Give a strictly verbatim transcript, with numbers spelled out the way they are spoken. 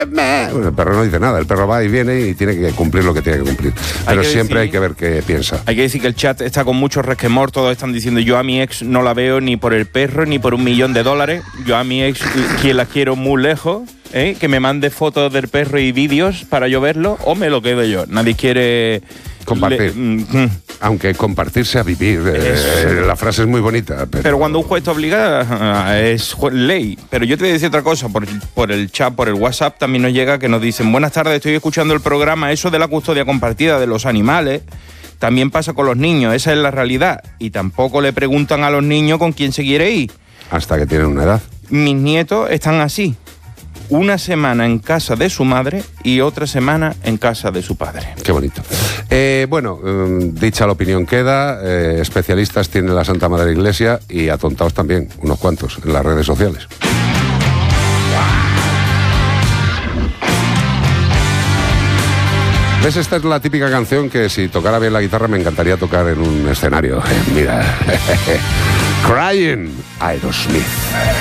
Bueno, el perro no dice nada, el perro va y viene y tiene que cumplir lo que tiene que cumplir. Pero hay que siempre decir, hay que ver qué piensa. Hay que decir que el chat está con mucho resquemor, todos están diciendo yo a mi ex no la veo ni por el perro ni por un millón de dólares, yo a mi ex quien la quiero muy lejos, ¿eh? Que me mande fotos del perro y vídeos para yo verlo o me lo quedo yo. Nadie quiere compartir. Le, mm, Aunque compartirse a vivir, eh, la frase es muy bonita. Pero... pero cuando un juez te obliga, es ley. Pero yo te voy a decir otra cosa, por, por el chat, por el WhatsApp también nos llega que nos dicen, buenas tardes, estoy escuchando el programa, eso de la custodia compartida de los animales, también pasa con los niños, esa es la realidad. Y tampoco le preguntan a los niños con quién se quiere ir. Hasta que tienen una edad. Mis nietos están así. Una semana en casa de su madre y otra semana en casa de su padre. Qué bonito. Eh, bueno, eh, dicha la opinión queda, eh, especialistas tiene la Santa Madre Iglesia y atontados también, unos cuantos, en las redes sociales. ¿Ves? Esta es la típica canción que si tocara bien la guitarra me encantaría tocar en un escenario. Mira, Crying, Aerosmith.